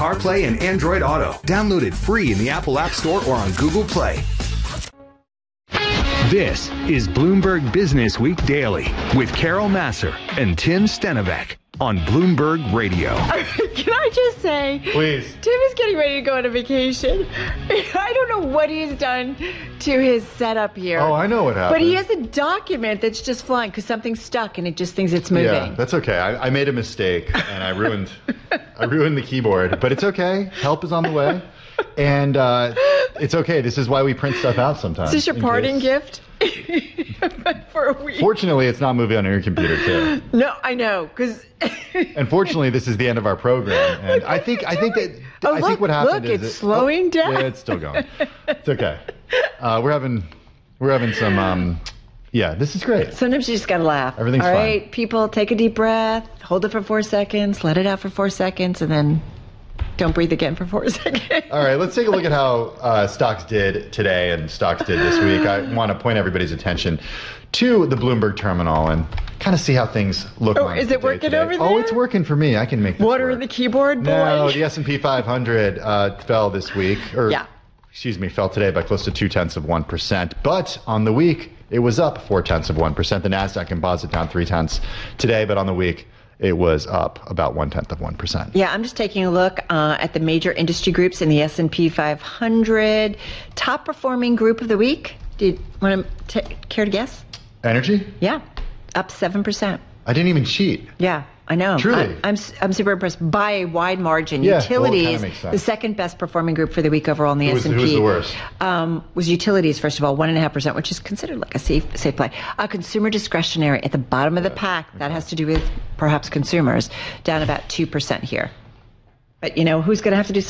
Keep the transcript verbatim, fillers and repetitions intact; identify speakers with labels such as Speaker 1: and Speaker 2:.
Speaker 1: CarPlay and Android Auto. Download it free in the Apple App Store or on Google Play. This is Bloomberg Business Week Daily with Carol Massar and Tim Stenovec on Bloomberg Radio.
Speaker 2: Can I just say,
Speaker 3: please,
Speaker 2: Tim is getting ready to go on a vacation. I don't know what he's done to his setup here.
Speaker 3: Oh, I know what happened.
Speaker 2: But he has a document that's just flying because something's stuck and it just thinks it's moving.
Speaker 3: Yeah, that's okay. I, I made a mistake and I ruined, I ruined the keyboard. But it's okay. Help is on the way. And uh, it's okay. This is why we print stuff out sometimes.
Speaker 2: Is this your parting
Speaker 3: case.
Speaker 2: gift for a week?
Speaker 3: Fortunately, it's not moving on your computer, too.
Speaker 2: No, I know, because.
Speaker 3: Unfortunately, this is the end of our program, and I think I think that
Speaker 2: oh,
Speaker 3: I
Speaker 2: look,
Speaker 3: think what happened
Speaker 2: look,
Speaker 3: is
Speaker 2: it's
Speaker 3: it,
Speaker 2: slowing
Speaker 3: oh,
Speaker 2: down.
Speaker 3: Yeah, it's still going. It's okay. Uh, we're having we're having some. Um, yeah, this is great.
Speaker 2: Sometimes you just gotta laugh.
Speaker 3: Everything's
Speaker 2: All
Speaker 3: fine.
Speaker 2: right, people, take a deep breath, hold it for four seconds, let it out for four seconds, and then don't breathe again for four seconds.
Speaker 3: All right, let's take a look at how uh, stocks did today and stocks did this week. I want to point everybody's attention to the Bloomberg terminal and kind of see how things look.
Speaker 2: Oh,
Speaker 3: on
Speaker 2: is
Speaker 3: the
Speaker 2: it
Speaker 3: day
Speaker 2: working
Speaker 3: today.
Speaker 2: over there?
Speaker 3: Oh, it's working for me. I can make this
Speaker 2: Water
Speaker 3: work.
Speaker 2: in the keyboard, boy.
Speaker 3: No, the S and P five hundred uh, fell this week. Or,
Speaker 2: yeah.
Speaker 3: Excuse me, fell today by close to two tenths of one percent. But on the week, it was up four tenths of one percent. The Nasdaq Composite down three tenths today, but on the week, it was up about one tenth of one percent.
Speaker 2: Yeah, I'm just taking a look uh, at the major industry groups in the S and P five hundred. Top performing group of the week. Do you want to t- care to guess?
Speaker 3: Energy?
Speaker 2: Yeah, up seven percent.
Speaker 3: I didn't even cheat.
Speaker 2: Yeah, I know.
Speaker 3: Truly.
Speaker 2: I'm, I'm, I'm super impressed by a wide margin.
Speaker 3: Yeah,
Speaker 2: Utilities,
Speaker 3: well, it kinda makes sense.
Speaker 2: the second best performing group for the week overall in the
Speaker 3: Who was-
Speaker 2: S and P.
Speaker 3: who was the worst?
Speaker 2: Um, was utilities, first of all, one point five percent, which is considered like a safe safe play. Uh, consumer discretionary at the bottom of the pack. That has to do with perhaps consumers, down about two percent here. But, you know, who's going to have to do